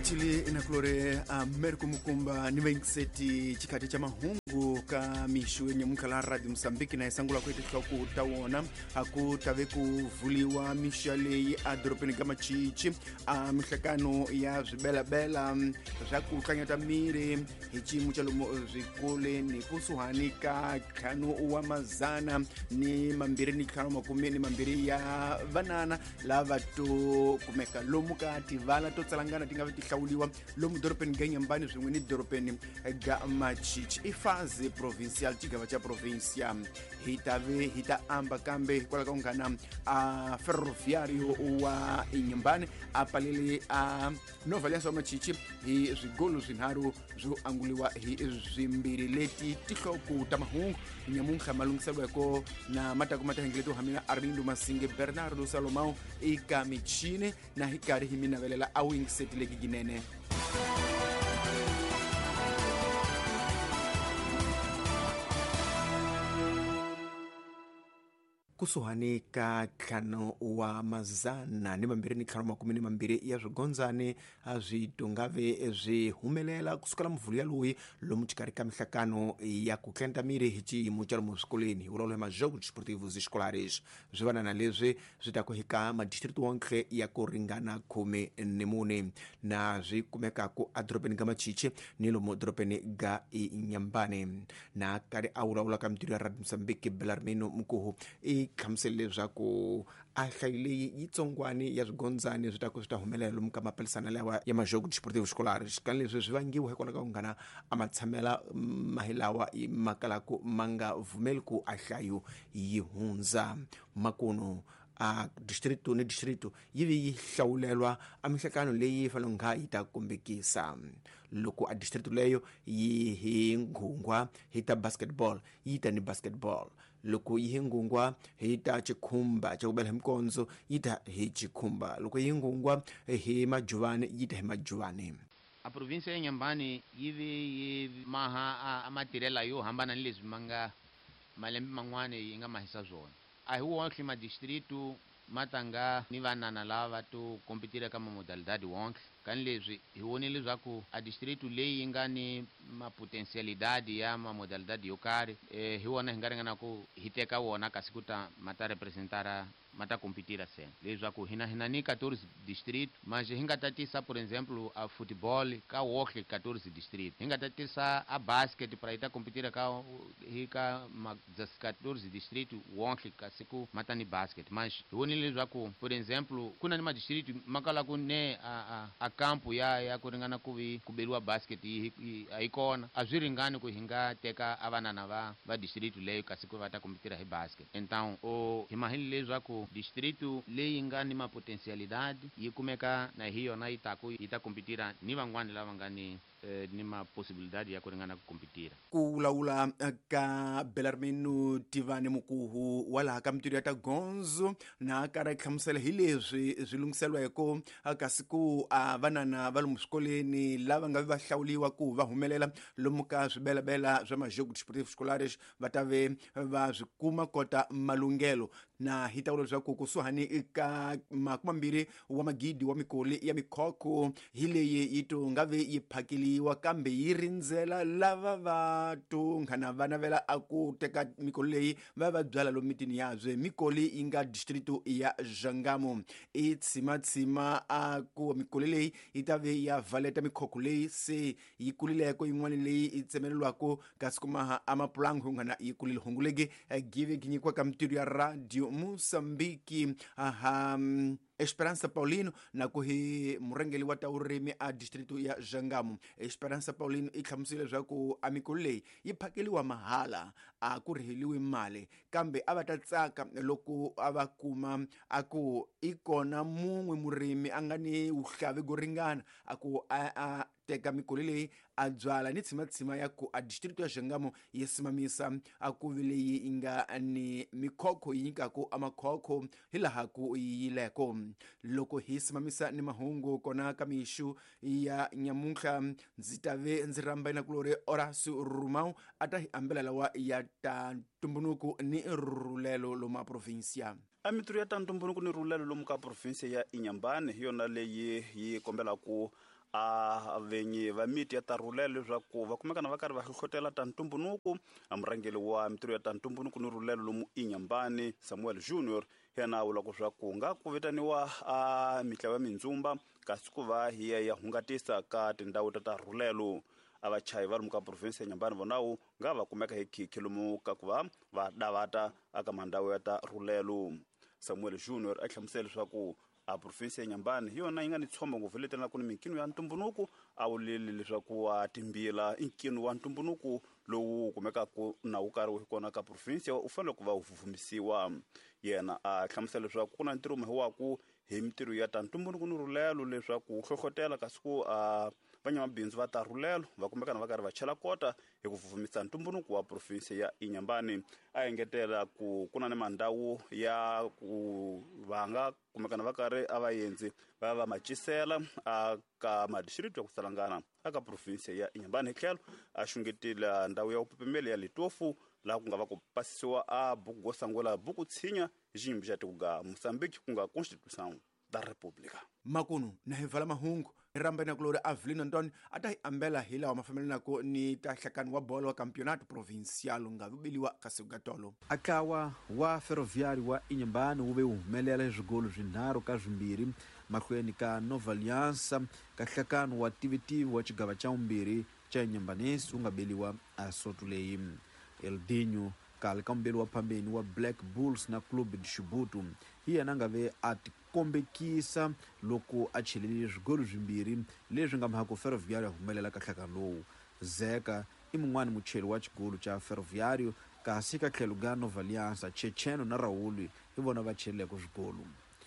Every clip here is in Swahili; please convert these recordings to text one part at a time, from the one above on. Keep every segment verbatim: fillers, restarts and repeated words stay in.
Chile inakulore Ameriko Mukumba ni venkiseti chikati cha mahungu ka mishu yenye mkala radio Msambiki na isangula kwetu kwa kutawona hakutave kuvuliwa mishale adropeni kama chichi mishakano ya zibela bela zaku kanyata mire hichi mchalo zikule ni kusuhanika kano uwa mazana ni mambiri ni kano makumi ni mambiri ya vanana lava to kumeka lomuka ativala to tsalangana tinga vitishauliwa lomu doropeni ga Nyambani zimweni doropeni ga machichi ifazi provincial chigava cha provincia hitave hita amba kambe kwa kaungana a ferroviario wa Nyambani apalili a novaliansa wa machichi hi zigolo zinharu zu anguliwa hi zimbiri leti tiko kutamahungu nyamunga malungisalu yako na mata kumata hengletu hamina Arlindo Masinge Bernardo Salomao ika michine na hikari himina velela awing seti leki ginene. Kusuhanika kano wa mazana ni mambiri ni kano makumini mambiri ya zigonzane zitungave zihumelela kusukala mvuli ya lui lomuchikarika mithakano ya kukenda mire hichi muchalo muskulini ulole majogo desportivos escolares zivana na leze zitakuhika madistritu wankre ya kuringana kume nimune na zikumeka ku adropeni gama chiche nilo modropeni ga Nyambani na kari aura ula kamtiri ya radi Msambiki Belarmino mkuhu i kamseleza ku akhaile yitsongwani ya zigonzani zitakusta humelela mka mapalisana lewa ya majogo desportivos escolares kanlezo zivangiwa hekona kaungana amatsamela mahilawa makalako manga vumelku akhayu yihunza makono a distrito ni distrito yivi yihlawulelwa amihlakano leyi falonga itakumbekisa loko a distrito leyo yihingungwa hita basketball yita ni basketball loko yihingungwa hita chikhumba chakubela himkonzo yita hi chikhumba loko yihingungwa hi majuvane yita hi majuvane. A província ya Nyambani yivi maha amatirela yo hambana nilezi manga malembe mangwane yinga mahisa zona a huwa klima distrito matanga ni vanana lava to kompetira kama modalidade wonke kanlezi hiwonile zaku a distrito leyi ingani ma potencialidade ya ma modalidade yokare eh, hiwona hingaringana ku hiteka wona kasikuta mata representara mata competira sen lezo ku hina hina ni quatorze distrito mas hinga tatisa por exemplo a futebol ka wokle quatorze distrito hinga tatisa a basket para ita competira ka hika ma quatorze distrito wokle kasiku mata ni basket mas hiwonile zaku por exemplo kuna ni ma distrito makala ku ne a a, a campo ya ya kuringana kuvi kubelwa basket aikona aziringani ku hinga teka avanana va va distrito leyo kasiku vata competira hi basket então o himahili lezo zaku distrito leyi ngani ma potencialidade yikumeka na hiyo na itaku itakompetira ni vangwani lava ngani eh, ni ma possibilidade ya kuringana kukompetira kulaula ka Belarmino Tivane mukuhu wala kamtiri ata gonzo na kara khamsela hilezwi zilungiselwa yako akasiku avanana valumusikoleni lava nga vahlawuliwa ku vahumelela lomuka zwibela bela zwa majogo desportivos escolares vatave vazikuma kota malungelo na hitaulo zwaku kusuhani ka makumambiri wa magidi wa mikoli ya mikhoko hileye ito ngave yiphakiliwa kambe yirinzela lava vatu ngana vanavela akuteka mikoli leyi vava byala lomitini yazwe mikoli inga distrito ya Jangamo itsimatsima aku mikoli leyi itave ya valeta mikhoko leyi se yikulileko yin'wani leyi itsemelelwako kasikumaha amapulangu ngana yikulile hongulege give ginyikwa kamtiru ya radio Msambiki aha Esperança Paulino na kuhi murengeli wa taurimi a distrito ya Jangamo. Esperança Paulino ikhamsile zwaku amikolei yiphakeliwa mahala a kurihiliwi mali kambe avatatsaka loko avakuma aku ikona mungwe murimi angani uhlave goringana aku a, a teka mikolele adzwala ni tsimatsima yako a distrito ya Jangamo yesimamisa akuvile inga ni mikhokho yinyikako amakhokho hilahaku yileko loko hisimamisa ni mahungu kona kamishu ya nyamunkha nzitave nziramba ina kulore Horacio Rumau atahi ambelela wa ya tantumbunuku ni rulelo loma provincia. Amituru ya tantumbunuku ni rulelo loma provincia ya Nyambani hiyo na leyi yi kombela ku a venye va miti ya tarulelo leswaku va kumeka na va karhi va hlohlotela ta ntumbuluko. Amurhangeli wa mintirho ya ta ntumbuluko ni rhulelo lomu eNyambani Samuel Junior yena vula ku swa ku nga ku vitaniwa a mitlawa ya mindzumba kasi ku va hiya ya hungatisa ka tindhawu ta ta rhulelo. A vachayi va lomu ka province ya Nyambani vonawu nga va kumeka hi khikhi lomu ka ku va va davata aka mandhawu ya ta rhulelo. Samuel Junior a hlamusela leswaku a province ya Nyambani hi yona yi nga ni tshombo ngopfu letelana ku ni minkino ya ntumbuluko. A vuleli leswaku wa timbila i nkino wa ntumbuluko lowu kumekaku na wu karhi wu kona ka province u fanele ku va wu vuvumisiwa. Yena a hlamusela leswaku ku na ntirho mehiwaku hi mintirho ya ta ntumbuluko ni rhulelo leswaku wu hlohlotela kasi ku a vanyamabindzu va ta rhulelo va kumeka na va karhi va chela kota hi ku vuvumisa ntumbuluko wa province ya eNyambani. A engetela ku ku na ni mandhawu ya ku va nga kumeka na va karhi a vaendzi va va macisela aka madistrict ya ku salangana aka province ya eNyambani. Hi tlhelo a xungetile ndhawu ya vupimeli ya Litofu laha ku nga va ku pasisiwa a buku go sangula buku tshinya hi xinyimbi xa tikuga Mozambique ku nga Constituição da República. Makunu na hi vala mahungu ramba na kulori Avelino Antoni ata hi ambela hi lawa mafamelo nako ni ta hlakani wa bolo wa campeonato provincial nga vubiliwa kasiku gatolo. Akawa wa Ferroviário wa eNyambani wu ve wu humelela swigolo swinharhu ka swimbirhi mahlweni ka Nova Aliança ka hlakani wa tivitivi wa xigava xa vumbirhi xa eNyambanesi wu nga beliwa a Soto leyi. Eldinho kale ka mbeli wa phambeni wa Black Bulls na Club de Chibuto hi yena nga ve a tikombekisa loko a chelelile swigolo swimbirhi leswi nga mahaka Ferroviário humelela ka hlakani lowu. Zeka i mun'wani mucheli wa xigolo xa Ferroviário kasi ka tlhelo ga Nova Aliança Checheno na Raul hi vona va cheleleke swigolo.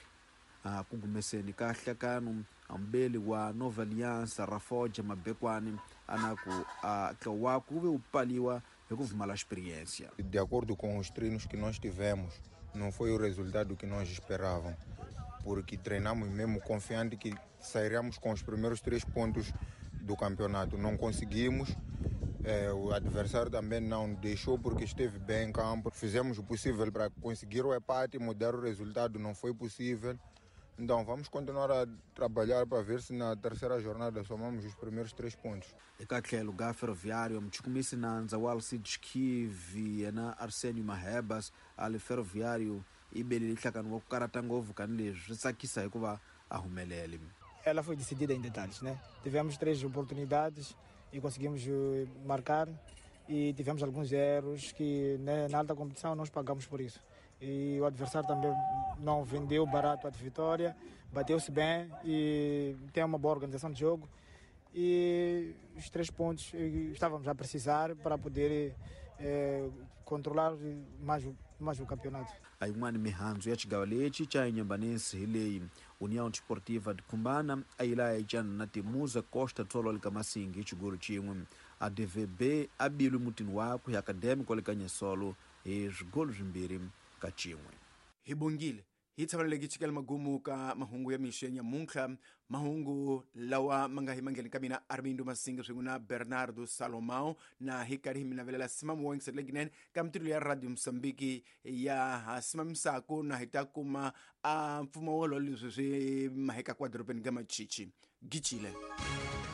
A ku ngumeseni ka hlakani ambeli wa Nova Aliança Rafoja Mabekwani anaku a tlawaku wu ve wu paliwa hi ku vumala experiência. De acordo com os treinos que nós tivemos, não foi o resultado que nós esperávamos, porque treinamos mesmo confiante que sairíamos com os primeiros três pontos do campeonato. Não conseguimos, eh, o adversário também não deixou porque esteve bem em campo. Fizemos o possível para conseguir o empate, mudar o resultado, não foi possível. Então vamos continuar a trabalhar para ver se na terceira jornada somamos os primeiros três pontos. Eka tlhelo ga Ferroviário mchukumisi nandza wa Alcide Skivi na Arsenio Mahebas ali Ferroviário i beleli hlakani wa ku karata ngopfu kani leswi swi tsakisa hikuva a humelele. Ela foi decidida em detalhes, né? Tivemos três oportunidades e conseguimos marcar e tivemos alguns erros que né, na alta competição nós pagamos por isso. E o adversário também não vendeu barato a vitória, bateu-se bem e tem uma boa organização de jogo. E os três pontos estávamos a precisar para poder eh, controlar mais, mais o campeonato. A yin'wana mihandzu ya xigava lexi xa eNyambanesi hi leyi União Desportiva de Kumbana a yi laha yicana na Temuza Costa Tsololo ka Masingi hi xigolo xin'we. A D V B a bilwe mutini wakwe hi Acadêmico le ka Nyesolo hi swigolo swimbirhi ka chin'we. Hi bongile hi tshavalele ki chikela magumu ka mahungu ya mixo ya nyamunkha mahungu lawa ma nga hi mangheni ka mina Armindo Masinga swin'we na Bernardo Salomão na hi karhi hi minavelela simamu wengisele kinene ka mintirho ya Radio Msambiki ya simamisako na hi ta kuma a mpfumawolo leswi swi maheka kwadropeni ka machichi gichile.